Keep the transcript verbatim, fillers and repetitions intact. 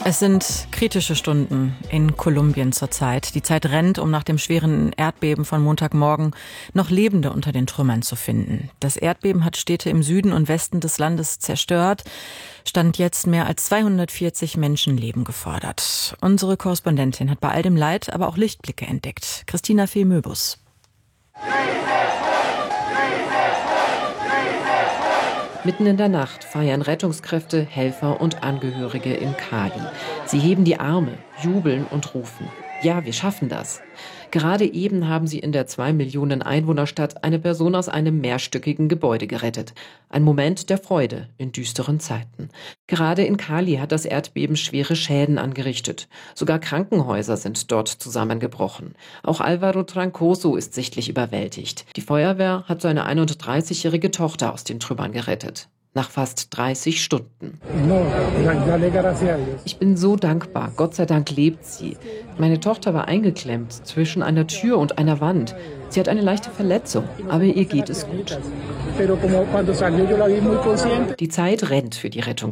Es sind kritische Stunden in Kolumbien zurzeit. Die Zeit rennt, um nach dem schweren Erdbeben von Montagmorgen noch Lebende unter den Trümmern zu finden. Das Erdbeben hat Städte im Süden und Westen des Landes zerstört. Stand jetzt mehr als zweihundertvierzig Menschenleben gefordert. Unsere Korrespondentin hat bei all dem Leid aber auch Lichtblicke entdeckt. Christina Fee-Möbus. Mitten in der Nacht feiern Rettungskräfte, Helfer und Angehörige in Cali. Sie heben die Arme, jubeln und rufen: Ja, wir schaffen das. Gerade eben haben sie in der zwei Millionen Einwohnerstadt eine Person aus einem mehrstöckigen Gebäude gerettet. Ein Moment der Freude in düsteren Zeiten. Gerade in Cali hat das Erdbeben schwere Schäden angerichtet. Sogar Krankenhäuser sind dort zusammengebrochen. Auch Alvaro Trancoso ist sichtlich überwältigt. Die Feuerwehr hat seine einunddreißigjährige Tochter aus den Trümmern gerettet. Nach fast dreißig Stunden. Ich bin so dankbar. Gott sei Dank lebt sie. Meine Tochter war eingeklemmt zwischen einer Tür und einer Wand. Sie hat eine leichte Verletzung, aber ihr geht es gut. Die Zeit rennt für die Rettung.